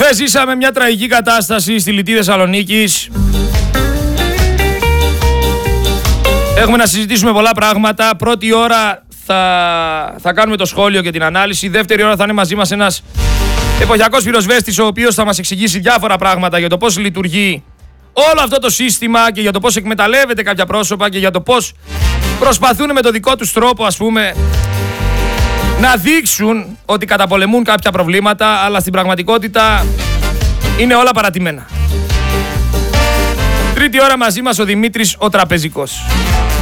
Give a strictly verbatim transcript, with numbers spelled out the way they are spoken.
Χθες ζήσαμε μια τραγική κατάσταση στη Λιτή Θεσσαλονίκης. Έχουμε να συζητήσουμε πολλά πράγματα. Πρώτη ώρα θα, θα κάνουμε το σχόλιο και την ανάλυση. Δεύτερη ώρα θα είναι μαζί μας ένας εποχιακός πυροσβέστης, ο οποίος θα μας εξηγήσει διάφορα πράγματα για το πώς λειτουργεί όλο αυτό το σύστημα και για το πώς εκμεταλλεύεται κάποια πρόσωπα και για το πώς προσπαθούν με το δικό τους τρόπο, ας πούμε, να δείξουν ότι καταπολεμούν κάποια προβλήματα, αλλά στην πραγματικότητα είναι όλα παρατημένα. Τρίτη ώρα μαζί μας ο Δημήτρης ο Τραπεζικός.